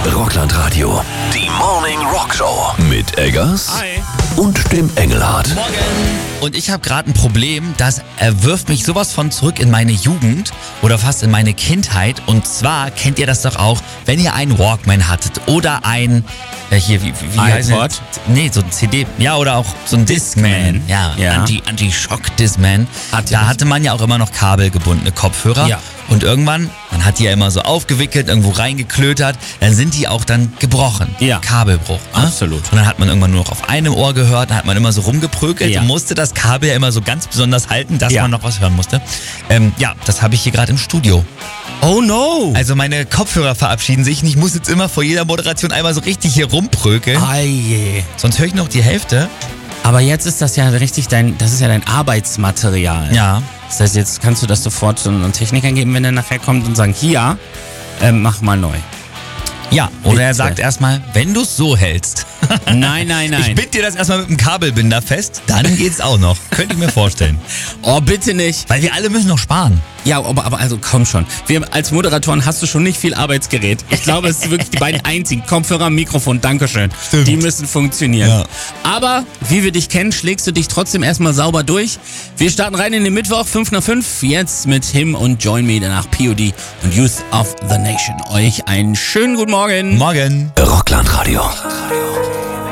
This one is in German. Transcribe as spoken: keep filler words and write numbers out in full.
Rockland Radio. Die Morning Rock Show. Mit Eggers. Hi. Und dem Engelhardt. Morgen. Und ich habe gerade ein Problem, das wirft mich sowas von zurück in meine Jugend oder fast in meine Kindheit. Und zwar kennt ihr das doch auch, wenn ihr einen Walkman hattet oder ein, äh, hier, wie, wie heißt das? Nee, so ein C D, ja, oder auch so ein Discman. Ja, Ja. Anti, Anti-Shock-Discman. Hatte Da ich. hatte man ja auch immer noch kabelgebundene Kopfhörer. Ja. Und irgendwann, man hat die ja immer so aufgewickelt, irgendwo reingeklötert, dann sind die auch dann gebrochen. Ja. Kabelbruch. Ne? Absolut. Und dann hat man irgendwann nur noch auf einem Ohr gehört, dann hat man immer so rumgeprökelt Ja. und musste das Kabel ja immer so ganz besonders halten, dass Ja. man noch was hören musste. Ähm, ja, das habe ich hier gerade im Studio. Oh no! Also meine Kopfhörer verabschieden sich und ich muss jetzt immer vor jeder Moderation einmal so richtig hier rumprökeln. Eie. Sonst höre ich noch die Hälfte. Aber jetzt ist das ja richtig dein, das ist ja dein Arbeitsmaterial. Ja. Das heißt, jetzt kannst du das sofort so einem Techniker geben, wenn der nachher kommt und sagen, hier, ähm, mach mal neu. Ja, oder er Bitte. sagt erstmal, wenn du es so hältst. Nein, nein, Ich nein. bind dir das erstmal mit einem Kabelbinder fest, dann geht's auch noch. Könnte ich mir vorstellen. Oh, bitte nicht. Weil wir alle müssen noch sparen. Ja, aber, aber also komm schon. Wir als Moderatoren hast du schon nicht viel Arbeitsgerät. Ich glaube, es sind wirklich die beiden einzigen. Kopfhörer, Mikrofon, Dankeschön. Stimmt. Die müssen funktionieren. Ja. Aber wie wir dich kennen, schlägst du dich trotzdem erstmal sauber durch. Wir starten rein in den Mittwoch, fünf nach fünf. Jetzt mit Him und Join Me, danach P O D und Youth of the Nation. Euch einen schönen guten Morgen. Morgen. Rockland Radio.